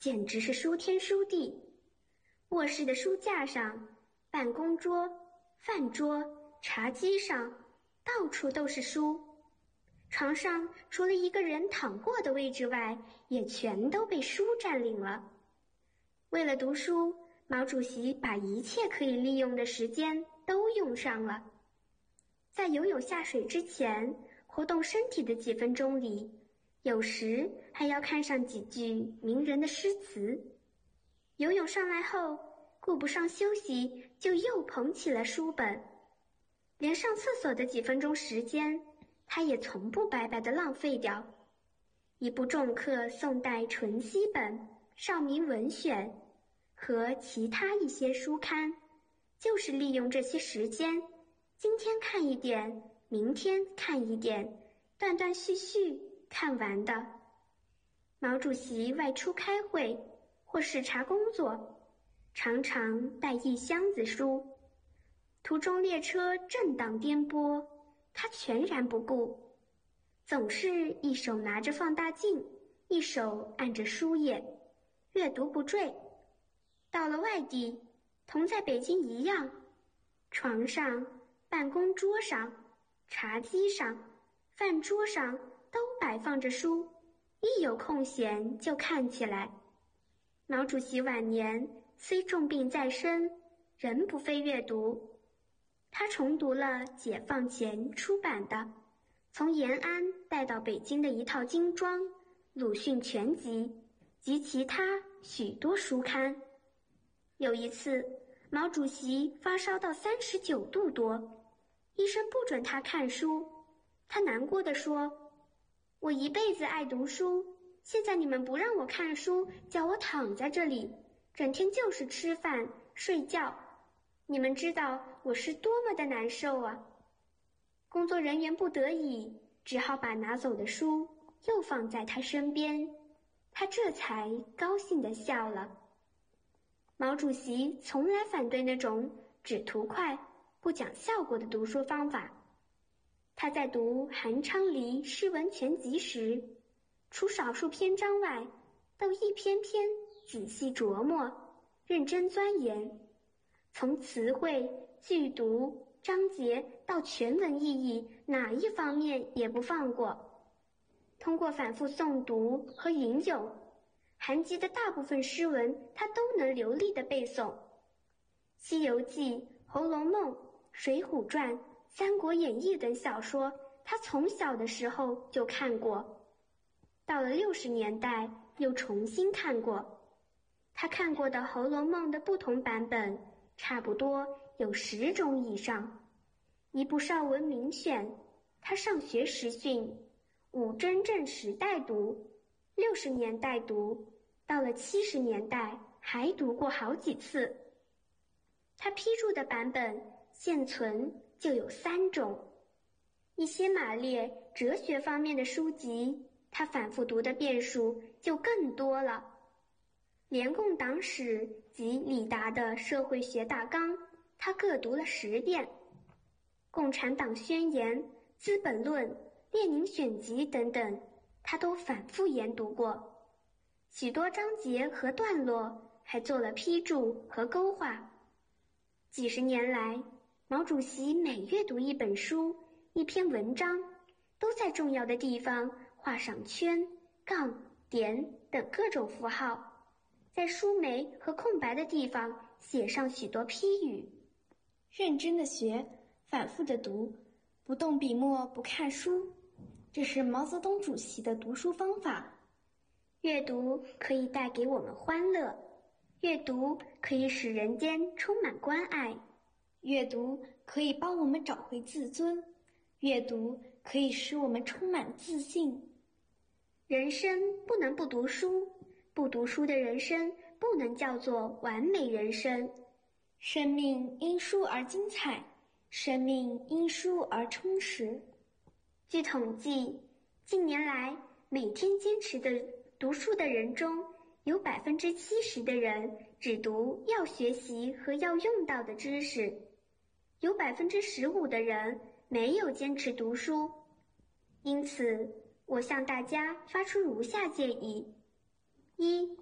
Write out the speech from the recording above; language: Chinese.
简直是书天书地。卧室的书架上、办公桌、饭桌、茶几上，到处都是书。床上除了一个人躺过的位置外，也全都被书占领了。为了读书，毛主席把一切可以利用的时间都用上了。在游泳下水之前，活动身体的几分钟里，有时还要看上几句名人的诗词。游泳上来后，顾不上休息，就又捧起了书本。连上厕所的几分钟时间，他也从不白白地浪费掉。一部重刻宋代纯熙本《少民文选》和其他一些书刊，就是利用这些时间，今天看一点，明天看一点，断断续续看完的。毛主席外出开会或视察工作，常常带一箱子书，途中列车震荡颠簸，他全然不顾，总是一手拿着放大镜，一手按着书页，阅读不坠。到了外地，同在北京一样，床上、办公桌上、茶几上、饭桌上都摆放着书，一有空闲就看起来。毛主席晚年虽重病在身，仍不废阅读。他重读了解放前出版的从延安带到北京的一套精装《鲁迅全集》及其他许多书刊。有一次，毛主席发烧到39度多，医生不准他看书。他难过地说：“我一辈子爱读书，现在你们不让我看书，叫我躺在这里，整天就是吃饭、睡觉。你们知道我是多么的难受啊！”工作人员不得已，只好把拿走的书又放在他身边，他这才高兴地笑了。毛主席从来反对那种只图快、不讲效果的读书方法。他在读韩昌黎诗文全集时，除少数篇章外，都一篇篇仔细琢磨，认真钻研，从词汇、句读、章节到全文意义，哪一方面也不放过。通过反复诵读和吟咏，韩集的大部分诗文他都能流利地背诵。《西游记》《红楼梦》《水浒传》《三国演义》等小说，他从小的时候就看过，到了60年代又重新看过。他看过的《红楼梦》的不同版本差不多有10种以上。一部少文名选，他上学时训，5真正时代读，60年代读，到了70年代还读过好几次。他批注的版本现存就有3种。一些马列哲学方面的书籍，他反复读的遍数就更多了。联共党史及李达的社会学大纲，他各读了10遍。共产党宣言、资本论、列宁选集等等，他都反复研读过。许多章节和段落还做了批注和勾画。几十年来，毛主席每阅读一本书、一篇文章，都在重要的地方画上圈、杠、点等各种符号，在书眉和空白的地方写上许多批语。 认真的学，反复的读，不动笔墨不看书，这是毛泽东主席的读书方法。 阅读可以带给我们欢乐，阅读可以使人间充满关爱， 阅读可以帮我们找回自尊，阅读可以使我们充满自信。 人生不能不读书，不读书的人生不能叫做完美人生。 生命因书而精彩，生命因书而充实。 据统计，近年来每天坚持的读书的人中，有70%的人只读要学习和要用到的知识，有15%的人没有坚持读书。因此，我向大家发出如下建议：1.